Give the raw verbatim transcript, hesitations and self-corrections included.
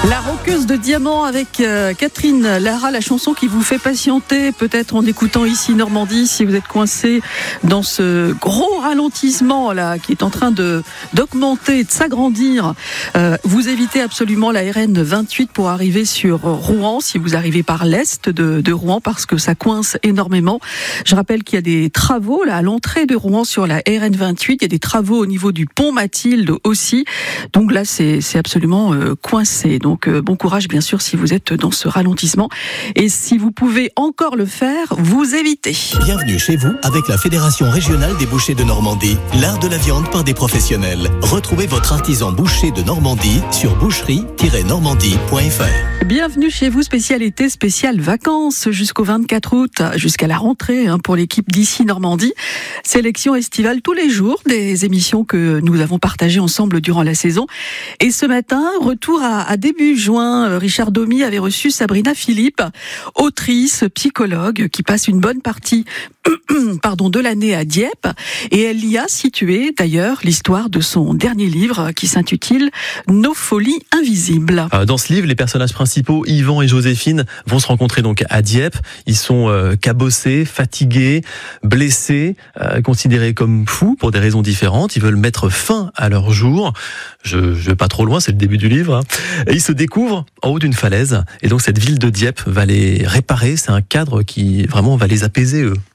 La roqueuse de diamants avec euh, Catherine Lara, la chanson qui vous fait patienter peut-être en écoutant ici Normandie si vous êtes coincé dans ce gros ralentissement là qui est en train de d'augmenter, de s'agrandir. Euh, vous évitez absolument la R N vingt-huit pour arriver sur Rouen si vous arrivez par l'est de, de Rouen parce que ça coince énormément. Je rappelle qu'il y a des travaux là à l'entrée de Rouen sur la R N vingt-huit, il y a des travaux au niveau du pont Mathilde aussi. Donc là c'est c'est absolument euh, coincé. Donc euh, bon courage bien sûr si vous êtes dans ce ralentissement et si vous pouvez encore le faire, vous évitez. Bienvenue chez vous avec la Fédération régionale des bouchers de Normandie, l'art de la viande par des professionnels. Retrouvez votre artisan boucher de Normandie sur boucherie tiret normandie point f r. Bienvenue chez vous, spécial été, spécial vacances jusqu'au vingt-quatre août, jusqu'à la rentrée hein, pour l'équipe d'ici Normandie. Sélection estivale tous les jours, des émissions que nous avons partagées ensemble durant la saison. Et ce matin, retour à, à début juin, Richard Domy avait reçu Sabrina Philippe, autrice, psychologue, qui passe une bonne partie pardon, de l'année à Dieppe. Et elle y a situé d'ailleurs l'histoire de son dernier livre qui s'intitule « Nos folies invisibles ». Dans ce livre, les personnages principaux, Yvan et Joséphine, vont se rencontrer donc à Dieppe. Ils sont euh, cabossés, fatigués, blessés, euh, considérés comme fous pour des raisons différentes. Ils veulent mettre fin à leur jour. Je ne vais pas trop loin, c'est le début du livre. Hein. Et ils se découvrent en haut d'une falaise. Et donc cette ville de Dieppe va les réparer. C'est un cadre qui vraiment va les apaiser, eux.